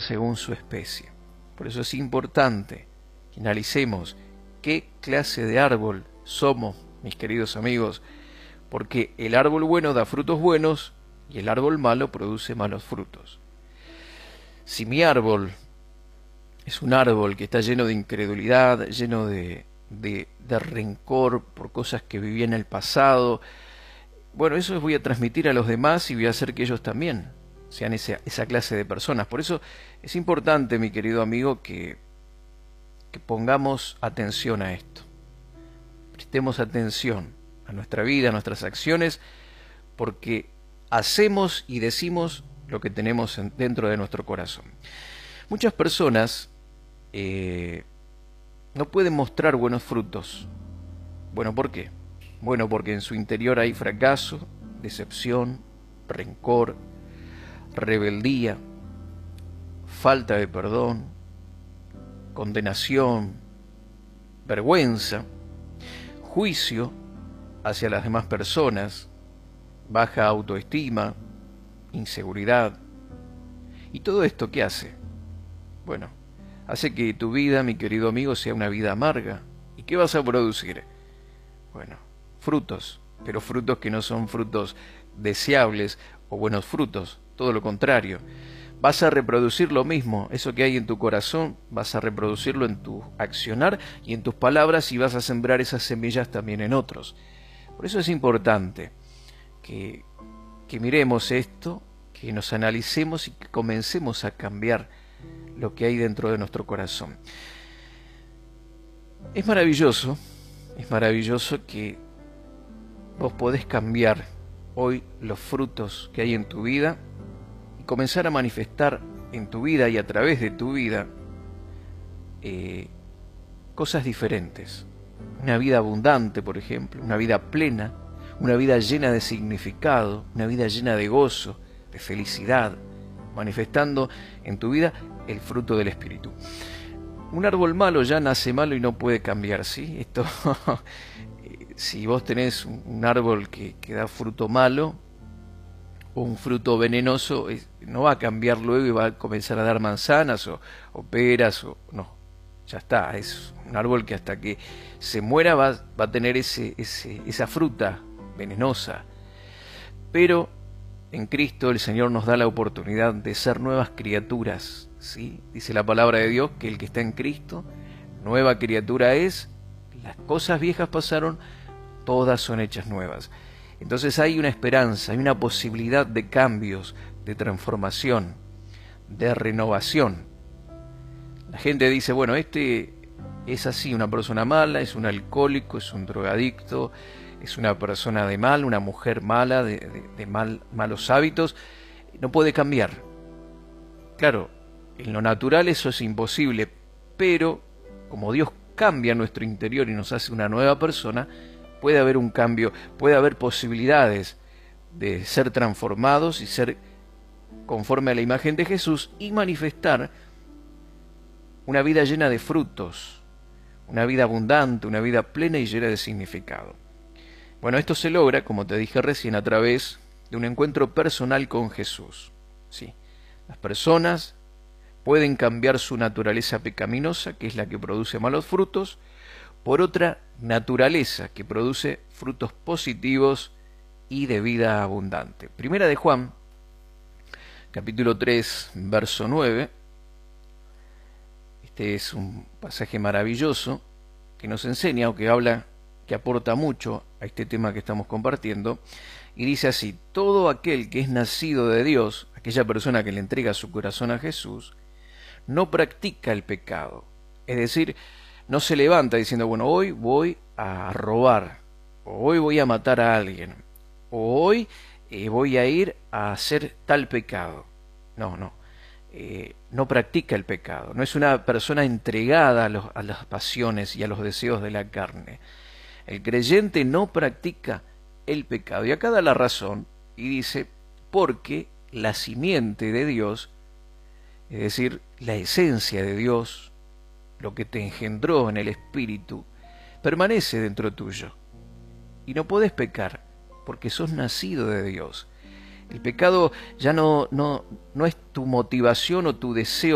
según su especie. Por eso es importante que analicemos qué clase de árbol somos, mis queridos amigos, porque el árbol bueno da frutos buenos y el árbol malo produce malos frutos. Si mi árbol es un árbol que está lleno de incredulidad, lleno de rencor por cosas que viví en el pasado, bueno, eso voy a transmitir a los demás y voy a hacer que ellos también sean esa clase de personas. Por eso es importante, mi querido amigo, que pongamos atención a esto. Prestemos atención a nuestra vida, a nuestras acciones, porque hacemos y decimos lo que tenemos dentro de nuestro corazón. Muchas personas no pueden mostrar buenos frutos. Bueno, ¿por qué? Bueno, porque en su interior hay fracaso, decepción, rencor, rebeldía, falta de perdón, condenación, vergüenza, juicio hacia las demás personas, baja autoestima, inseguridad. ¿Y todo esto qué hace? Bueno, hace que tu vida, mi querido amigo, sea una vida amarga. ¿Y qué vas a producir? Bueno, frutos, pero frutos que no son frutos deseables o buenos frutos, todo lo contrario. Vas a reproducir lo mismo, eso que hay en tu corazón, vas a reproducirlo en tu accionar y en tus palabras y vas a sembrar esas semillas también en otros. Por eso es importante que miremos esto, que nos analicemos y que comencemos a cambiar lo que hay dentro de nuestro corazón. Es maravilloso que vos podés cambiar hoy los frutos que hay en tu vida y comenzar a manifestar en tu vida y a través de tu vida cosas diferentes. Una vida abundante, por ejemplo, una vida plena, una vida llena de significado, una vida llena de gozo, de felicidad, manifestando en tu vida el fruto del Espíritu. Un árbol malo ya nace malo y no puede cambiar, ¿sí? Esto, si vos tenés un árbol que da fruto malo o un fruto venenoso, no va a cambiar luego y va a comenzar a dar manzanas o peras, no, ya está, es un árbol que hasta que se muera va a tener esa fruta venenosa. Pero en Cristo el Señor nos da la oportunidad de ser nuevas criaturas, ¿sí? Dice la palabra de Dios que el que está en Cristo, nueva criatura es, las cosas viejas pasaron, todas son hechas nuevas. Entonces hay una esperanza, hay una posibilidad de cambios, de transformación, de renovación. La gente dice, bueno, este es así, una persona mala, es un alcohólico, es un drogadicto, es una persona de mal, una mujer mala, de malos hábitos, no puede cambiar. Claro, en lo natural eso es imposible, pero como Dios cambia nuestro interior y nos hace una nueva persona, puede haber un cambio, puede haber posibilidades de ser transformados y ser conforme a la imagen de Jesús y manifestar una vida llena de frutos, una vida abundante, una vida plena y llena de significado. Bueno, esto se logra, como te dije recién, a través de un encuentro personal con Jesús. Sí, las personas pueden cambiar su naturaleza pecaminosa, que es la que produce malos frutos, por otra naturaleza que produce frutos positivos y de vida abundante. Primera de Juan, capítulo 3, verso 9. Este es un pasaje maravilloso que nos enseña o que habla, que aporta mucho a este tema que estamos compartiendo, y dice así: todo aquel que es nacido de Dios, aquella persona que le entrega su corazón a Jesús, no practica el pecado. Es decir, no se levanta diciendo, bueno, hoy voy a robar, o hoy voy a matar a alguien, o hoy voy a ir a hacer tal pecado. No practica el pecado, no es una persona entregada a las pasiones y a los deseos de la carne. El creyente no practica el pecado. Y acá da la razón y dice, porque la simiente de Dios, es decir, la esencia de Dios, lo que te engendró en el Espíritu, permanece dentro tuyo. Y no podés pecar, porque sos nacido de Dios. El pecado ya no es tu motivación o tu deseo